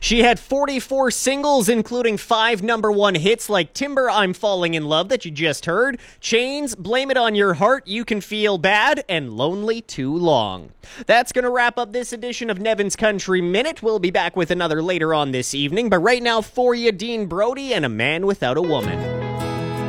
She had 44 singles, including 5 #1 hits like Timber, I'm Falling in Love that you just heard, Chains, Blame It on Your Heart, You Can Feel Bad, and Lonely Too Long. That's going to wrap up this edition of Nevin's Country Minute. We'll be back with another later on this evening, but right now for you, Dean Brody and A Man Without a Woman.